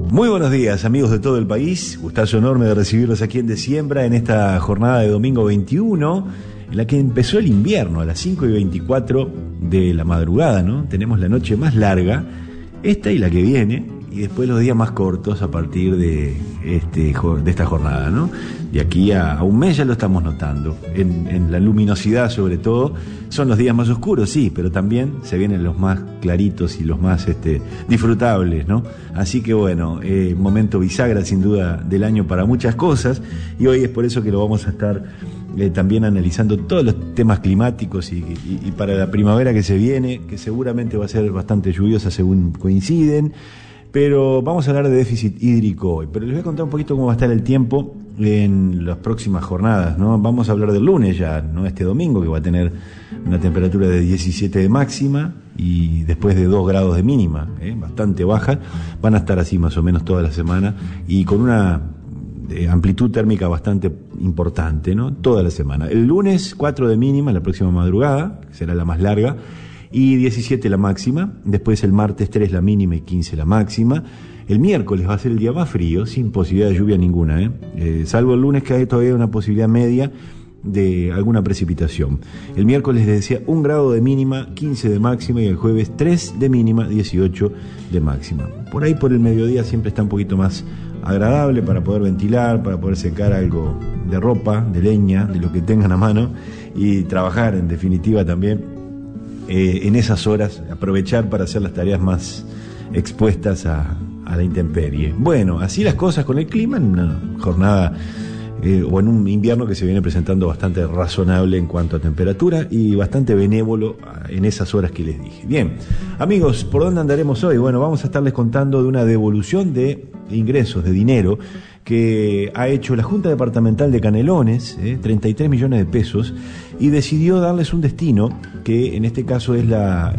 Muy buenos días, amigos de todo el país. Gustazo enorme de recibirlos aquí en Desiembra en esta jornada de domingo 21, en la que empezó el invierno a las 5:24 de la madrugada, ¿no? Tenemos la noche más larga, esta y la que viene, y después los días más cortos a partir de esta jornada, ¿no? De aquí a un mes ya lo estamos notando. En la luminosidad, sobre todo, son los días más oscuros, sí, pero también se vienen los más claritos y los más disfrutables, ¿no? Así que bueno, momento bisagra sin duda del año para muchas cosas, y hoy es por eso que lo vamos a estar también analizando todos los temas climáticos y para la primavera que se viene, que seguramente va a ser bastante lluviosa según coinciden. Pero vamos a hablar de déficit hídrico hoy. Pero les voy a contar un poquito cómo va a estar el tiempo en las próximas jornadas, ¿no? Vamos a hablar del lunes ya, no este domingo, que va a tener una temperatura de 17 de máxima y después de 2 grados de mínima, bastante baja. Van a estar así más o menos toda la semana y con una amplitud térmica bastante importante, ¿no? Toda la semana. El lunes 4 de mínima, la próxima madrugada, que será la más larga, y 17 la máxima. Después el martes 3 la mínima y 15 la máxima. El miércoles va a ser el día más frío, sin posibilidad de lluvia ninguna, salvo el lunes, que hay todavía una posibilidad media de alguna precipitación. El miércoles les decía 1 grado de mínima, 15 de máxima, y el jueves 3 de mínima, 18 de máxima. Por ahí por el mediodía siempre está un poquito más agradable para poder ventilar, para poder secar algo de ropa, de leña, de lo que tengan a mano, y trabajar en definitiva también en esas horas, aprovechar para hacer las tareas más expuestas a la intemperie. Bueno, así las cosas con el clima, en una jornada o en un invierno que se viene presentando bastante razonable en cuanto a temperatura y bastante benévolo en esas horas que les dije. Bien, amigos, ¿por dónde andaremos hoy? Bueno, vamos a estarles contando de una devolución de ingresos, de dinero, que ha hecho la Junta Departamental de Canelones, 33 millones de pesos, y decidió darles un destino, que en este caso es la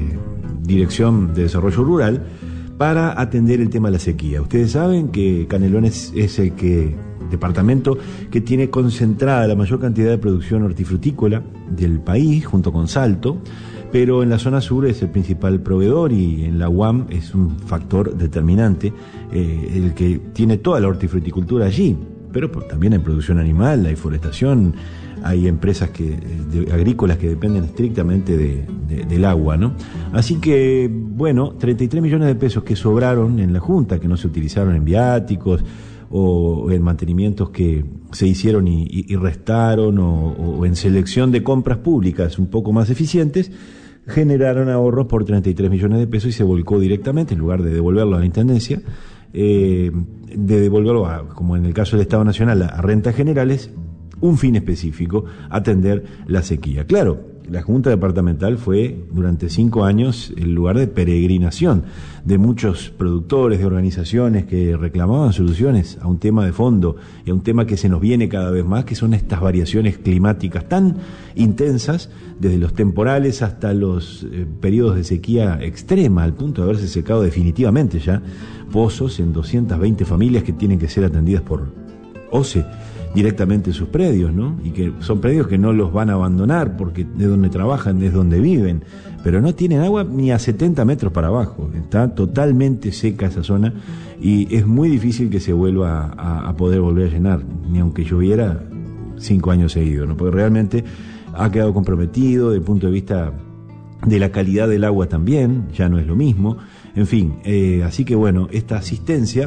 Dirección de Desarrollo Rural, para atender el tema de la sequía. Ustedes saben que Canelones es el departamento que tiene concentrada la mayor cantidad de producción hortifrutícola del país, junto con Salto, pero en la zona sur es el principal proveedor y en la UAM es un factor determinante, el que tiene toda la hortifruticultura allí, pero también hay producción animal, hay forestación, hay empresas agrícolas que dependen estrictamente del agua, ¿no? Así que, bueno, 33 millones de pesos que sobraron en la Junta, que no se utilizaron en viáticos o en mantenimientos que se hicieron y restaron, o en selección de compras públicas un poco más eficientes, generaron ahorros por 33 millones de pesos y se volcó directamente, en lugar de devolverlo a la Intendencia, de devolverlo, como en el caso del Estado Nacional, a rentas generales, un fin específico: atender la sequía. Claro, la Junta Departamental fue durante 5 años el lugar de peregrinación de muchos productores, de organizaciones que reclamaban soluciones a un tema de fondo y a un tema que se nos viene cada vez más, que son estas variaciones climáticas tan intensas, desde los temporales hasta los periodos de sequía extrema, al punto de haberse secado definitivamente ya pozos en 220 familias que tienen que ser atendidas por OCE directamente en sus predios, ¿no? Y que son predios que no los van a abandonar porque de donde trabajan, es donde viven, pero no tienen agua ni a 70 metros para abajo. Está totalmente seca esa zona y es muy difícil que se vuelva a poder volver a llenar, ni aunque lloviera 5 años seguidos, ¿no? Porque realmente ha quedado comprometido desde el punto de vista de la calidad del agua también, ya no es lo mismo. En fin, así que bueno, esta asistencia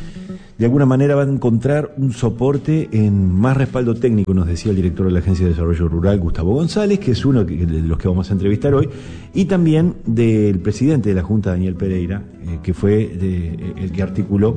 de alguna manera va a encontrar un soporte en más respaldo técnico, nos decía el director de la Agencia de Desarrollo Rural, Gustavo González, que es uno de los que vamos a entrevistar hoy, y también del presidente de la Junta, Daniel Pereira, que fue el que articuló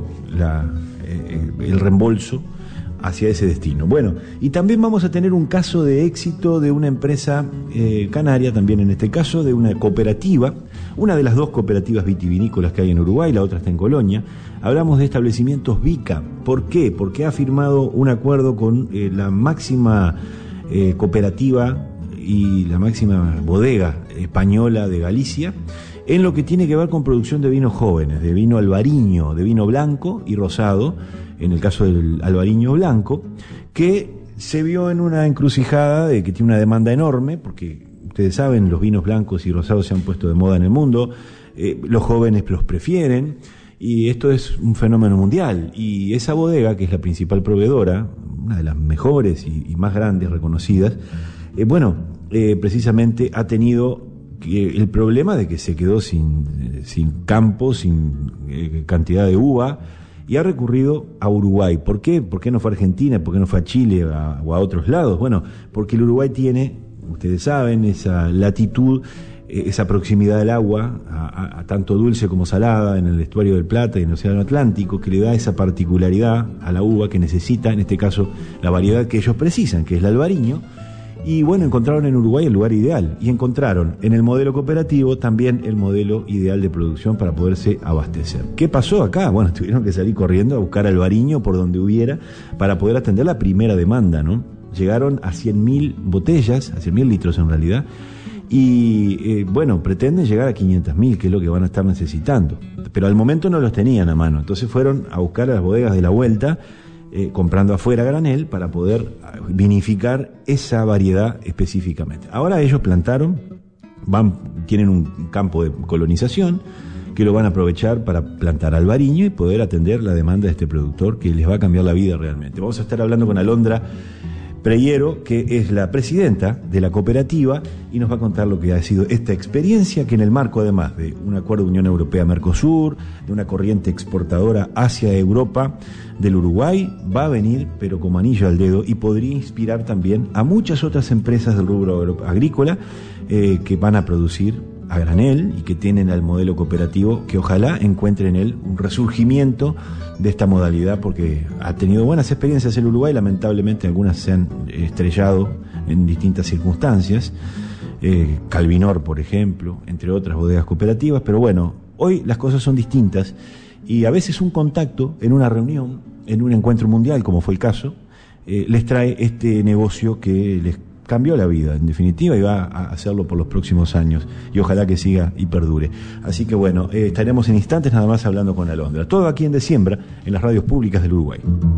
el reembolso hacia ese destino. Bueno, y también vamos a tener un caso de éxito de una empresa canaria, también en este caso de una cooperativa, una de las 2 cooperativas vitivinícolas que hay en Uruguay, la otra está en Colonia. Hablamos de establecimientos Vica. ¿Por qué? Porque ha firmado un acuerdo con la máxima cooperativa y la máxima bodega española de Galicia, en lo que tiene que ver con producción de vinos jóvenes, de vino albariño, de vino blanco y rosado, en el caso del albariño blanco, que se vio en una encrucijada de que tiene una demanda enorme, porque ustedes saben, los vinos blancos y rosados se han puesto de moda en el mundo, los jóvenes los prefieren, Y esto es un fenómeno mundial. Y esa bodega, que es la principal proveedora, una de las mejores y más grandes reconocidas, precisamente ha tenido el problema de que se quedó sin campo, sin cantidad de uva, y ha recurrido a Uruguay. ¿Por qué? ¿Por qué no fue a Argentina? ¿Por qué no fue a Chile o a otros lados? Bueno, porque el Uruguay tiene, ustedes saben, esa latitud, esa proximidad del agua, a tanto dulce como salada, en el estuario del Plata y en el Océano Atlántico, que le da esa particularidad a la uva que necesita, en este caso, la variedad que ellos precisan, que es el albariño. Y bueno, encontraron en Uruguay el lugar ideal, y encontraron en el modelo cooperativo también el modelo ideal de producción para poderse abastecer. ¿Qué pasó acá? Bueno, tuvieron que salir corriendo a buscar albariño por donde hubiera para poder atender la primera demanda, ¿no? Llegaron a 100.000 botellas, a 100.000 litros en realidad, y pretenden llegar a 500.000, que es lo que van a estar necesitando. Pero al momento no los tenían a mano, entonces fueron a buscar a las bodegas de la vuelta, comprando afuera granel para poder vinificar esa variedad específicamente. Ahora ellos plantaron, tienen un campo de colonización que lo van a aprovechar para plantar albariño y poder atender la demanda de este productor, que les va a cambiar la vida realmente. Vamos a estar hablando con Alondra Preyero, que es la presidenta de la cooperativa, y nos va a contar lo que ha sido esta experiencia, que en el marco además de un acuerdo de Unión Europea-Mercosur, de una corriente exportadora hacia Europa del Uruguay, va a venir pero como anillo al dedo, y podría inspirar también a muchas otras empresas del rubro agrícola que van a producir a granel y que tienen al modelo cooperativo, que ojalá encuentren en él un resurgimiento de esta modalidad, porque ha tenido buenas experiencias en Uruguay. Lamentablemente algunas se han estrellado en distintas circunstancias, Calvinor, por ejemplo, entre otras bodegas cooperativas. Pero bueno, hoy las cosas son distintas, y a veces un contacto en una reunión, en un encuentro mundial, como fue el caso, les trae este negocio que les cambió la vida, en definitiva, y va a hacerlo por los próximos años, y ojalá que siga y perdure. Así que bueno, estaremos en instantes nada más hablando con Alondra. Todo aquí en De Siembra, en las radios públicas del Uruguay.